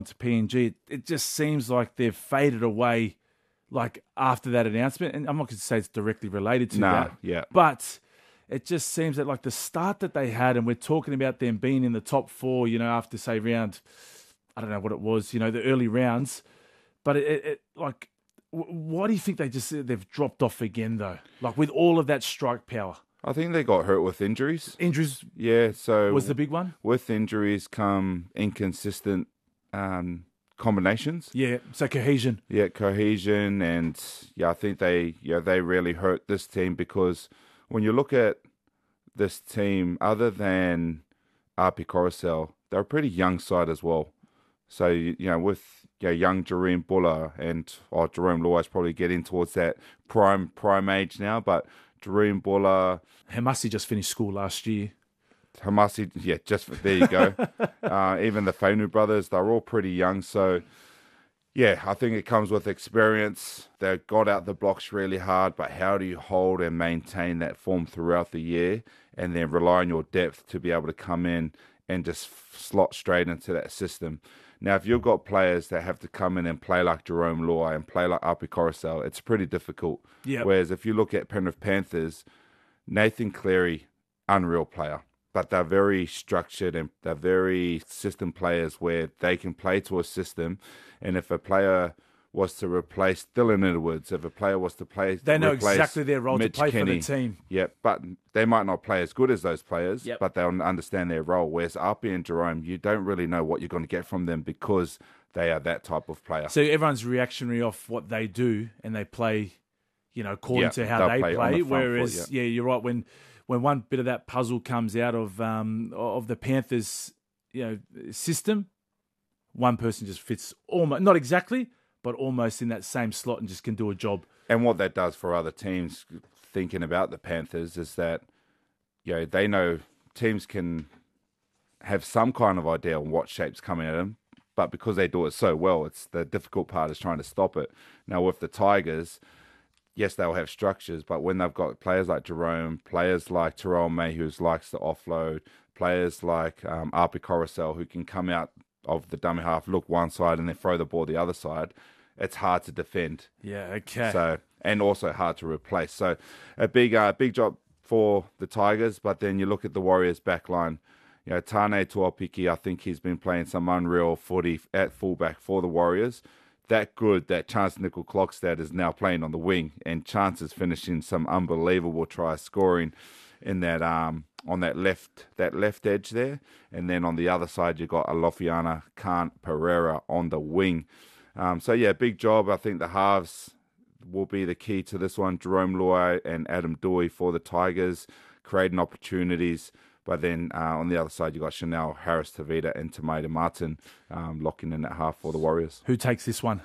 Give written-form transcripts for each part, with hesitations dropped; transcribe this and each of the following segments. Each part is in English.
to PNG, it just seems like they've faded away like after that announcement. And I'm not going to say it's directly related to that. Yeah. But it just seems that like the start that they had, and we're talking about them being in the top four, after say round, I don't know what it was, the early rounds. But why do you think they've dropped off again though? Like with all of that strike power. I think they got hurt with injuries. Injuries, Yeah, so was the big one. With injuries come inconsistent combinations. Yeah, so cohesion. Yeah, cohesion, and I think they really hurt this team, because when you look at this team, other than RP Coruscant, they're a pretty young side as well. So with young Jerome Buller and Jerome Luai is probably getting towards that prime age now, but Jerome Buller, Hamasi just finished school last year. Hamasi, there you go. Even the Fainu brothers, they're all pretty young. So, I think it comes with experience. They got out the blocks really hard, but how do you hold and maintain that form throughout the year, and then rely on your depth to be able to come in and just slot straight into that system? Now, if you've got players that have to come in and play like Jerome Luai and play like Api Coruscant, it's pretty difficult. Yep. Whereas if you look at Penrith Panthers, Nathan Cleary, unreal player. But they're very structured and they're very system players where they can play to a system. And if a player was to replace Dylan Edwards, if a player was to they know exactly their role Mitch to play Kenny, for the team. Yeah, but they might not play as good as those players, Yep. but they'll understand their role. Whereas Api and Jerome, you don't really know what you're going to get from them, because they are that type of player. So everyone's reactionary off what they do, and they play, according to how they'll they play on play. the front Whereas, foot, you're right. When one bit of that puzzle comes out of the Panthers, system, one person just fits almost, not exactly, but almost in that same slot and just can do a job. And what that does for other teams thinking about the Panthers is that, they know teams can have some kind of idea on what shape's coming at them, but because they do it so well, it's the difficult part is trying to stop it. Now with the Tigers, yes, they'll have structures, but when they've got players like Jerome, players like Terrell May, who likes to offload, players like Api Coruscant, who can come out of the dummy half, look one side, and then throw the ball the other side, it's hard to defend. Yeah, okay. So, and also hard to replace. So, a big job for the Tigers. But then you look at the Warriors' back line. Tane Tuapiki, I think he's been playing some unreal footy at fullback for the Warriors. That good that Chance Nickel-Klokstad is now playing on the wing, and Chance is finishing some unbelievable try scoring in that on that left edge there, and then on the other side you got Alofiana Khan Pereira on the wing. Big job. I think the halves will be the key to this one. Jerome Luai and Adam Dewey for the Tigers, creating opportunities. But then on the other side, you got Chanel, Harris Tavita, and Tamaida Martin locking in at half for the Warriors. Who takes this one?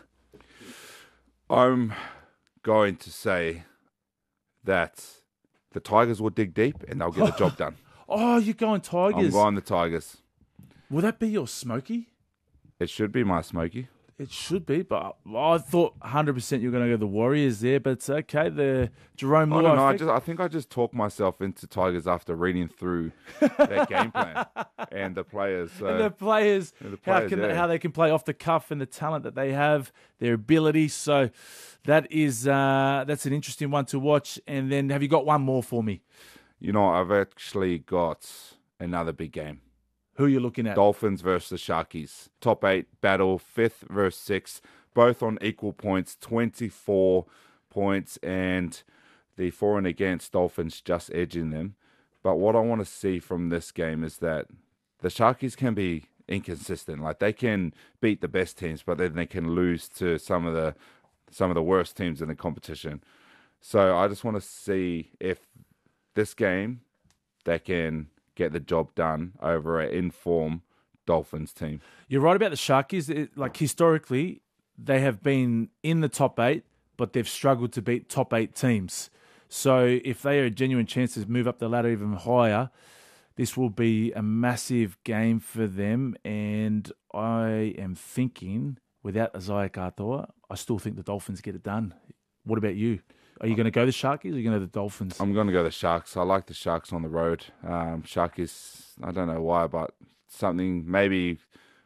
I'm going to say that the Tigers will dig deep and they'll get the job done. Oh, you're going Tigers. I'm going the Tigers. Will that be your Smoky? It should be my Smoky. It should be, but I thought 100% you're going to go the Warriors there, but it's okay. The Jerome Luai. I don't know. I think I just talked myself into Tigers after reading through their game plan and the players. And the players, how they can play off the cuff and the talent that they have, their ability. So that's an interesting one to watch. And then have you got one more for me? I've actually got another big game. Who are you looking at? Dolphins versus the Sharkies. Top 8 battle, 5th versus 6th, both on equal points, 24 points, and the for and against Dolphins just edging them. But what I want to see from this game is that the Sharkies can be inconsistent. Like, they can beat the best teams, but then they can lose to some of the worst teams in the competition. So I just want to see if this game they can get the job done over an in-form Dolphins team. You're right about the Sharkies. Historically, they have been in the top 8, but they've struggled to beat top 8 teams. So if they are a genuine chance to move up the ladder even higher, this will be a massive game for them. And I am thinking, without Isaiah Katoa, I still think the Dolphins get it done. What about you? Are you going to go the Sharkies or are you going to go the Dolphins? I'm going to go the Sharks. I like the Sharks on the road. Sharkies, I don't know why, but something maybe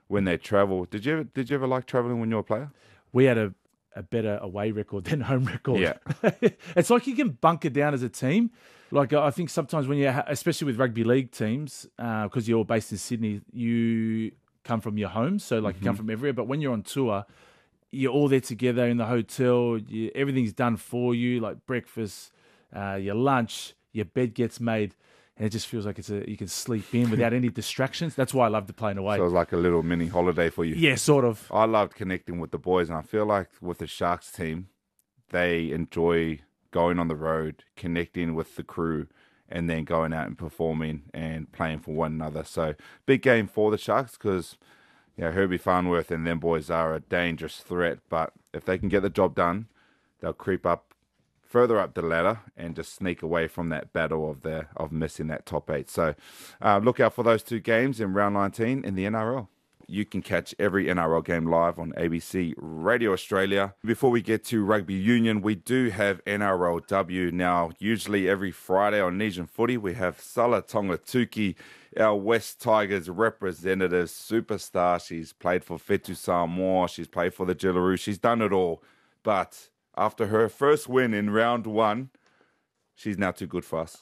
when they travel. Did you ever like traveling when you were a player? We had a better away record than home record. Yeah. It's like you can bunker down as a team. Like I think sometimes when especially with rugby league teams, because you're based in Sydney, you come from your home. So like you come from everywhere. But when you're on tour, you're all there together in the hotel. Everything's done for you, like breakfast, your lunch, your bed gets made. And it just feels like you can sleep in without any distractions. That's why I love the playing away. So it was like a little mini holiday for you. Yeah, sort of. I loved connecting with the boys, and I feel like with the Sharks team, they enjoy going on the road, connecting with the crew, and then going out and performing and playing for one another. So big game for the Sharks because Herbie Farnworth and them boys are a dangerous threat. But if they can get the job done, they'll creep up further up the ladder and just sneak away from that battle of missing that top 8. So look out for those 2 games in round 19 in the NRL. You can catch every NRL game live on ABC Radio Australia. Before we get to rugby union, we do have NRLW now. Usually every Friday on Nesian Footy, we have Sala Tonga-Tuki, our West Tigers representative superstar. She's played for Whetu Samoa. She's played for the Jillaroo. She's done it all. But after her first win in round 1, she's now too good for us.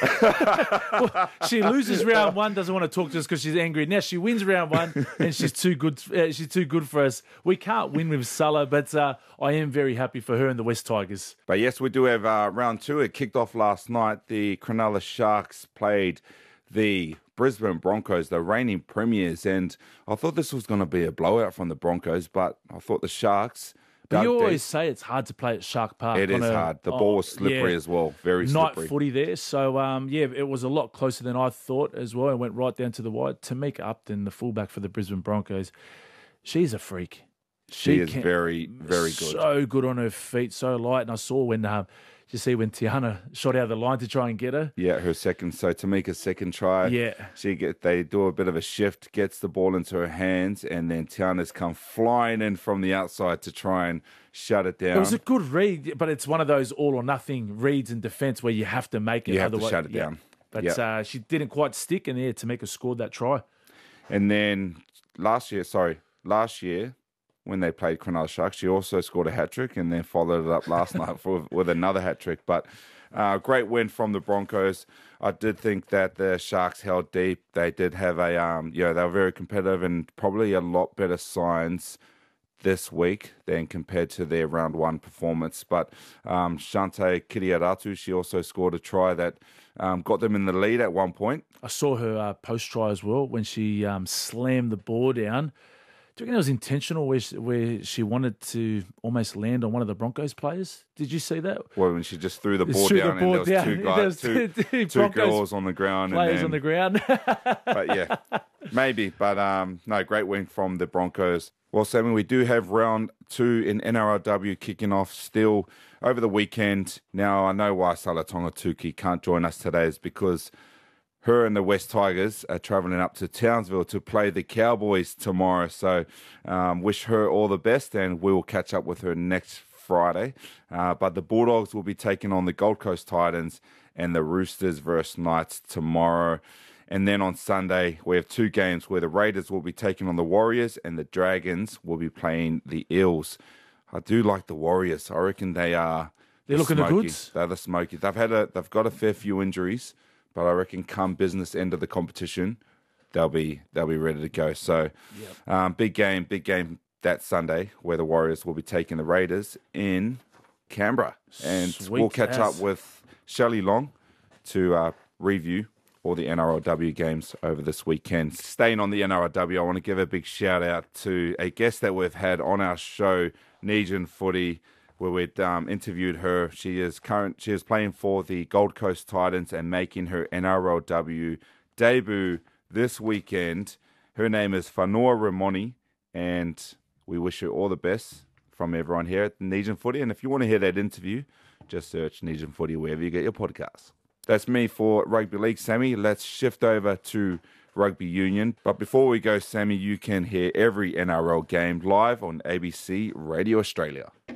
Well, she loses round 1, doesn't want to talk to us because she's angry. Now she wins round 1, and she's too good. She's too good for us. We can't win with Sulla, but I am very happy for her and the West Tigers. But yes, we do have round 2. It kicked off last night. The Cronulla Sharks played the Brisbane Broncos, the reigning premiers, and I thought this was going to be a blowout from the Broncos, but I thought the Sharks. But you always say it's hard to play at Shark Park. It is hard. The ball was slippery as well. Very slippery. Night footy there. So, it was a lot closer than I thought as well. It went right down to the wide. Tamika Upton, the fullback for the Brisbane Broncos, she's a freak. She is very, very good. So good on her feet, so light. And I saw when Tiana shot out of the line to try and get her. Yeah, her second. So Tamika's second try. Yeah. They do a bit of a shift, gets the ball into her hands, and then Tiana's come flying in from the outside to try and shut it down. It was a good read, but it's one of those all or nothing reads in defence where you have to make it. You have to shut it down. But she didn't quite stick, and Tamika scored that try. And then last year, when they played Cronulla Sharks, she also scored a hat-trick and then followed it up last night with another hat-trick. But great win from the Broncos. I did think that the Sharks held deep. They did have they were very competitive and probably a lot better signs this week than compared to their round 1 performance. But Shante Kiriaratu, she also scored a try that got them in the lead at one point. I saw her post-try as well when she slammed the ball down. Do you reckon it was intentional where she wanted to almost land on one of the Broncos players? Did you see that? Well, when she just threw the ball down and there was two girls on the ground. Players on the ground. But yeah, maybe. But no, great win from the Broncos. Well, Sammy, we do have round 2 in NRLW kicking off still over the weekend. Now, I know why Sala Tonga-Tuki can't join us today is because her and the West Tigers are travelling up to Townsville to play the Cowboys tomorrow. So wish her all the best, and we will catch up with her next Friday. But the Bulldogs will be taking on the Gold Coast Titans and the Roosters versus Knights tomorrow. And then on Sunday, we have 2 games where the Raiders will be taking on the Warriors and the Dragons will be playing the Eels. I do like the Warriors. I reckon they're looking the goods. They're the smoky. They've got a fair few injuries. But I reckon come business end of the competition, they'll be ready to go. So big game that Sunday where the Warriors will be taking the Raiders in Canberra. And we'll catch up with Shelley Long to review all the NRLW games over this weekend. Staying on the NRLW, I want to give a big shout out to a guest that we've had on our show, Nesian Footy, where we'd interviewed her. She is playing for the Gold Coast Titans and making her NRLW debut this weekend. Her name is Whanua Ramoni, and we wish her all the best from everyone here at Nesian Footy. And if you want to hear that interview, just search Nesian Footy wherever you get your podcasts. That's me for Rugby League, Sammy. Let's shift over to Rugby Union. But before we go, Sammy, you can hear every NRL game live on ABC Radio Australia.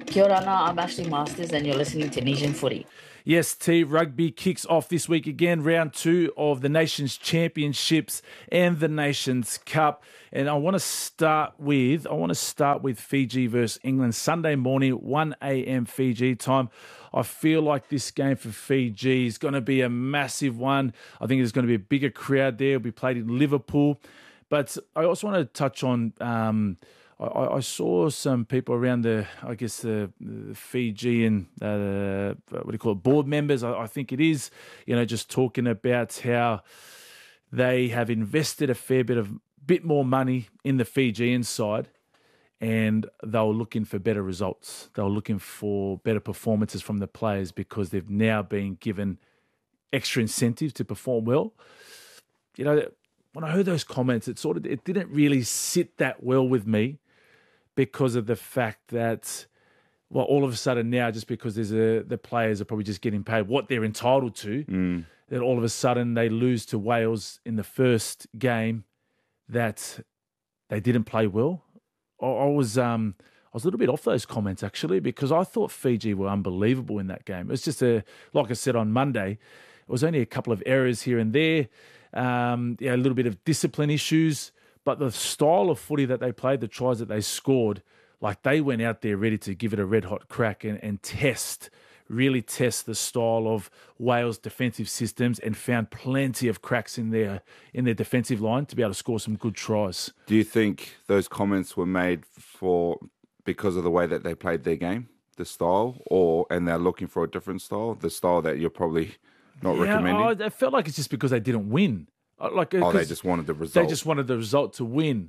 Kia ora, I'm Ashley Masters and you're listening to Nation Footy. Yes, T Rugby kicks off this week again, round 2 of the Nations Championships and the Nations Cup. And I want to start with Fiji versus England, Sunday morning, 1 a.m. Fiji time. I feel like this game for Fiji is going to be a massive one. I think there's going to be a bigger crowd there. It'll be played in Liverpool. But I also want to touch on... I saw some people around the Fijian, board members, I think it is, just talking about how they have invested a fair bit more money in the Fijian side, and they were looking for better results. They were looking for better performances from the players because they've now been given extra incentive to perform well. When I heard those comments, it didn't really sit that well with me, because of the fact that, all of a sudden now, just because the players are probably just getting paid what they're entitled to, that all of a sudden they lose to Wales in the first game, that they didn't play well. I was a little bit off those comments, actually, because I thought Fiji were unbelievable in that game. It was just like I said on Monday, it was only a couple of errors here and there, a little bit of discipline issues. But the style of footy that they played, the tries that they scored, like they went out there ready to give it a red-hot crack and really test the style of Wales' defensive systems, and found plenty of cracks in their defensive line to be able to score some good tries. Do you think those comments were made because of the way that they played their game, the style, and they're looking for a different style, the style that you're probably not recommending? I felt like it's just because they didn't win. They just wanted the result. They just wanted the result to win,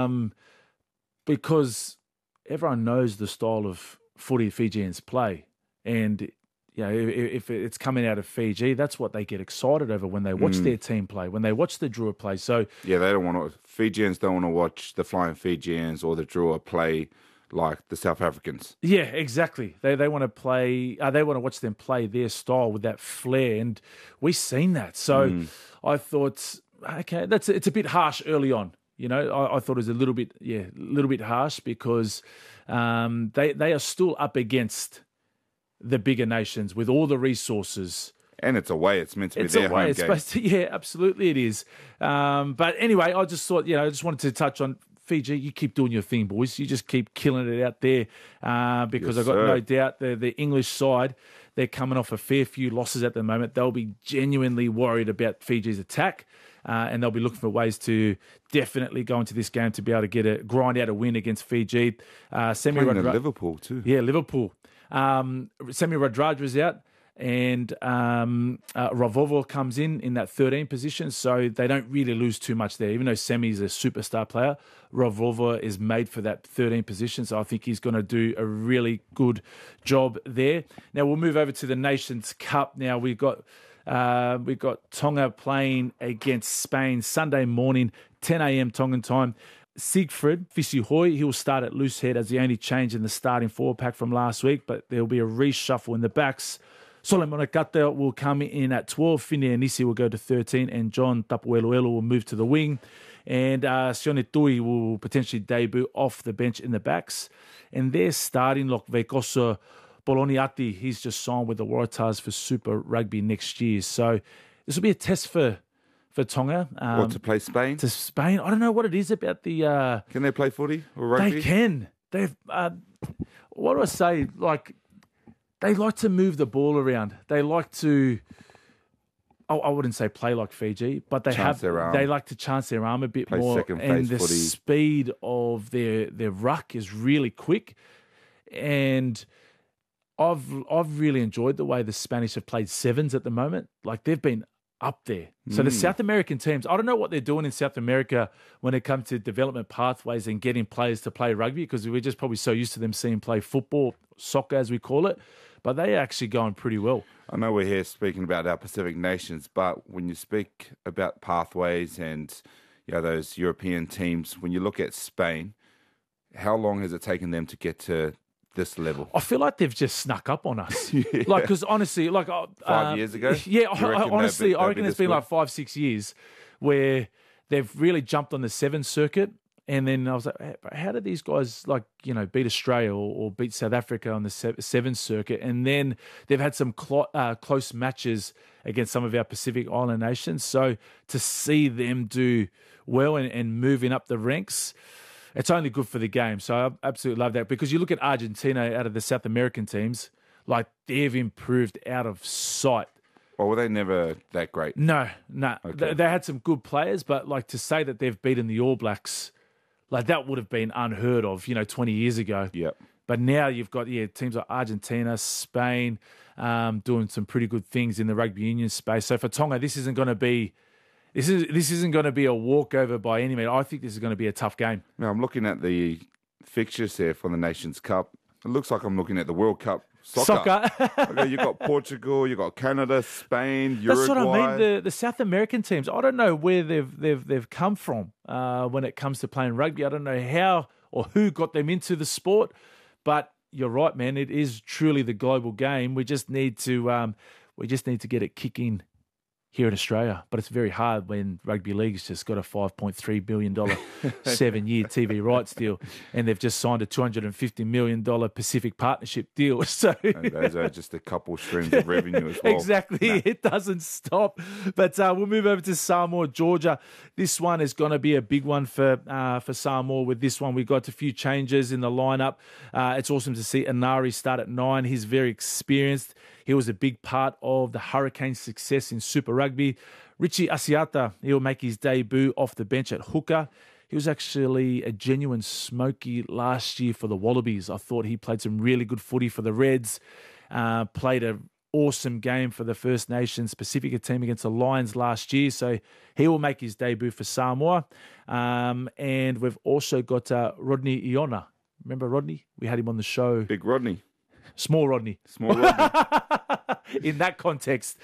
because everyone knows the style of footy Fijians play, and if it's coming out of Fiji, that's what they get excited over when they watch their team play, when they watch the Drua play. So Fijians don't want to watch the Flying Fijians or the Drua play like the South Africans. Yeah, exactly. They want to play. They want to watch them play their style with that flair, and we've seen that. So I thought, okay, it's a bit harsh early on. I thought it was a little bit harsh, because they are still up against the bigger nations with all the resources. And it's away. It's meant to be their home game. Supposed to, yeah, absolutely it is. But anyway, I just thought, I just wanted to touch on Fiji. You keep doing your thing, boys. You just keep killing it out there, because I've got no doubt the English side, they're coming off a fair few losses at the moment. They'll be genuinely worried about Fiji's attack, and they'll be looking for ways to definitely go into this game to be able to grind out a win against Fiji. Liverpool too. Yeah, Liverpool. Semi Radradra's out, and Ravovo comes in that 13 position, so they don't really lose too much there. Even though Semi's a superstar player, Ravovo is made for that 13 position, so I think he's going to do a really good job there. Now we'll move over to the Nations Cup. Now we've got Tonga playing against Spain Sunday morning, 10 a.m. Tongan time. Siegfried Fisihoy, he'll start at loose head as the only change in the starting forward pack from last week, but there'll be a reshuffle in the backs. Solomon Akata will come in at 12, Fine Anisi will go to 13, and John Tapueluelu will move to the wing. And Sione Tui will potentially debut off the bench in the backs. And they're starting Veikosa Poloniati. He's just signed with the Waratahs for Super Rugby next year. So this will be a test for Tonga. To play Spain? To Spain. I don't know what it is about the... Can they play footy or rugby? They can. What do I say? They like to move the ball around. They like to... I wouldn't say play like Fiji, but they like to chance their arm a bit more. And the footy. Speed of their ruck is really quick. And I've really enjoyed the way the Spanish have played sevens at the moment. They've been up there. So the South American teams, I don't know what they're doing in South America when it comes to development pathways and getting players to play rugby, because we're just probably so used to them seeing play football, soccer as we call it, but they're actually going pretty well. I know we're here speaking about our Pacific nations, but when you speak about pathways and those European teams, when you look at Spain, how long has it taken them to get to this level? I feel like they've just snuck up on us. Because honestly, 5 years ago? Yeah, I reckon it's been 5-6 years where they've really jumped on the 7 circuit, And then I was like, how did these guys beat Australia or beat South Africa on the Sevens circuit? And then they've had some close matches against some of our Pacific Island nations. So to see them do well and moving up the ranks, it's only good for the game. So I absolutely love that, because you look at Argentina out of the South American teams, like they've improved out of sight. Or were they never that great? No. Okay. They had some good players, but like to say that they've beaten the All Blacks, like that would have been unheard of, 20 years ago. Yep. But now you've got teams like Argentina, Spain, doing some pretty good things in the rugby union space. So for Tonga, this isn't going to be a walkover by any means. I think this is going to be a tough game. Now I'm looking at the fixtures here for the Nations Cup. It looks like I'm looking at the World Cup soccer. Okay, you've got Portugal, you've got Canada, Spain, Uruguay. That's what I mean. The South American teams, I don't know where they've come from when it comes to playing rugby. I don't know how or who got them into the sport, but you're right, man. It is truly the global game. We just need to get it kicking here in Australia, but it's very hard when rugby league's just got a $5.3 billion 7-year TV rights deal, and they've just signed a $250 million Pacific Partnership deal. So and those are just a couple streams of revenue as well. Exactly, It doesn't stop. But we'll move over to Samoa, Georgia. This one is going to be a big one for Samoa. With this one, we got a few changes in the lineup. It's awesome to see Inari start at 9. He's very experienced. He was a big part of the Hurricanes' success in Super Rugby. Richie Asiata, he'll make his debut off the bench at hooker. He was actually a genuine smoky last year for the Wallabies. I thought he played some really good footy for the Reds, played an awesome game for the First Nations Pacifica team against the Lions last year. So he will make his debut for Samoa. And we've also got Rodney Iona. Remember Rodney? We had him on the show. Big Rodney. Small Rodney. In that context.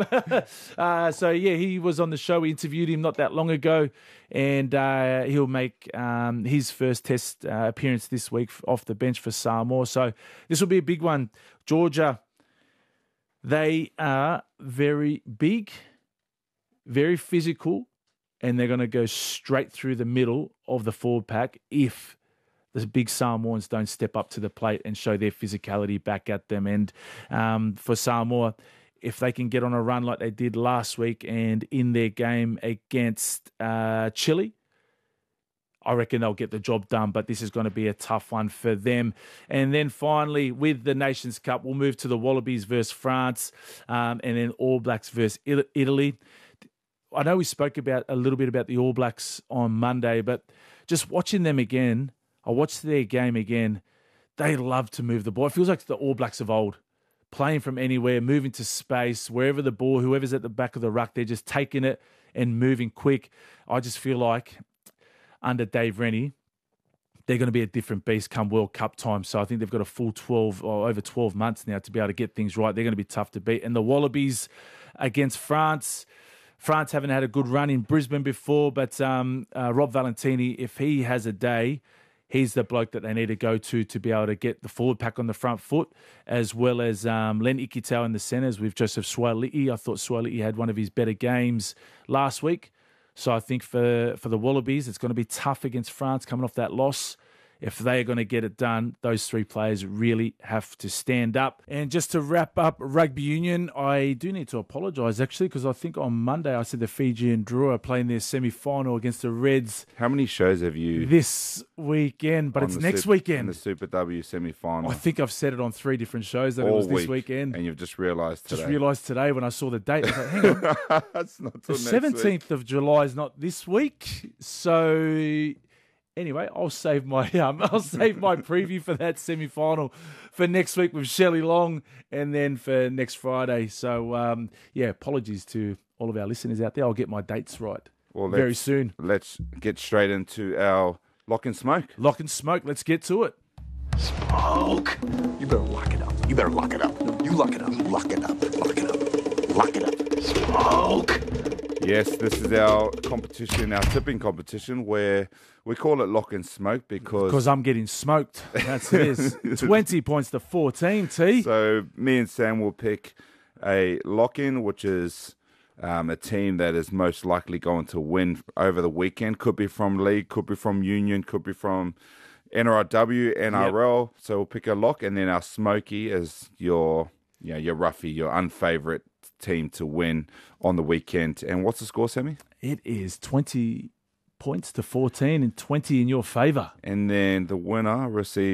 So, he was on the show. We interviewed him not that long ago, and he'll make his first test appearance this week off the bench for Samoa. So this will be a big one. Georgia, they are very big, very physical, and they're going to go straight through the middle of the forward pack if the big Samoans don't step up to the plate and show their physicality back at them. And for Samoa, if they can get on a run like they did last week and in their game against Chile, I reckon they'll get the job done, but this is going to be a tough one for them. And then finally, with the Nations Cup, we'll move to the Wallabies versus France, and then All Blacks versus Italy. I know we spoke a little bit about the All Blacks on Monday, but just watching them again, I watched their game again. They love to move the ball. It feels like the All Blacks of old, playing from anywhere, moving to space, wherever the ball, whoever's at the back of the ruck, they're just taking it and moving quick. I just feel like under Dave Rennie, they're going to be a different beast come World Cup time. So I think they've got a full 12 or over 12 months now to be able to get things right. They're going to be tough to beat. And the Wallabies against France. France haven't had a good run in Brisbane before, but Rob Valentini, if he has a day, he's the bloke that they need to go to be able to get the forward pack on the front foot, as well as Len Ikitau in the centres with Joseph Suali'i. I thought Suali'i had one of his better games last week. So I think for the Wallabies, it's going to be tough against France coming off that loss. If they are going to get it done, those three players really have to stand up. And just to wrap up rugby union, I do need to apologise, actually, because I think on Monday I said the Fijian Drua are playing their semi-final against the Reds. How many shows have you... This weekend, but it's next weekend. In the Super W semi-final. I think I've said it on 3 different shows that it was this weekend. And you've just realised today. Just realised today when I saw the date. I was like, hang on. That's not till the 17th of July is not this week. So... Anyway, I'll save my preview for that semi-final for next week with Shelley Long, and then for next Friday. So apologies to all of our listeners out there. I'll get my dates right very soon. Let's get straight into our lock and smoke. Lock and smoke. Let's get to it. Smoke. You better lock it up. You better lock it up. You lock it up. Lock it up. Lock it up. Lock it up. Smoke. Yes, this is our competition, our tipping competition, where we call it lock and smoke because I'm getting smoked. That's it. 20 points to 14, T. So me and Sam will pick a lock-in, which is a team that is most likely going to win over the weekend. Could be from league, could be from union, could be from NRW, NRL. Yep. So we'll pick a lock, and then our Smoky is your roughie, your unfavourite team to win on the weekend. And what's the score, Sammy? It is 20 points to 14 and 20 in your favour. And then the winner receives